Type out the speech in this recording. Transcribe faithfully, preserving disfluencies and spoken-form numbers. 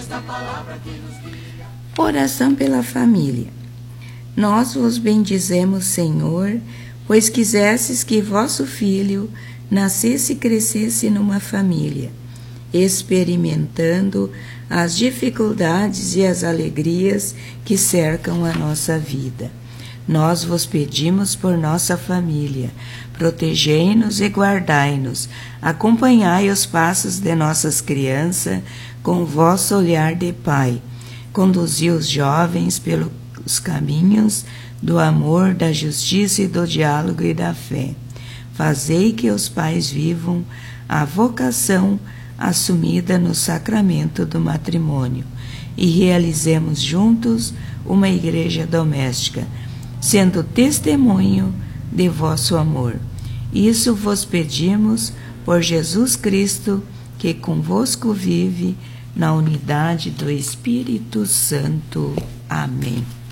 Oração pela família. Nós vos bendizemos, Senhor, pois quisesses que vosso Filho nascesse e crescesse numa família, experimentando as dificuldades e as alegrias que cercam a nossa vida. Nós vos pedimos por nossa família, protegei-nos e guardai-nos, acompanhai os passos de nossas crianças com vosso olhar de Pai, conduzi os jovens pelos caminhos do amor, da justiça e do diálogo e da fé. Fazei que os pais vivam a vocação assumida no sacramento do matrimônio e realizemos juntos uma igreja doméstica, sendo testemunho de vosso amor. Isso vos pedimos por Jesus Cristo, que convosco vive na unidade do Espírito Santo. Amém.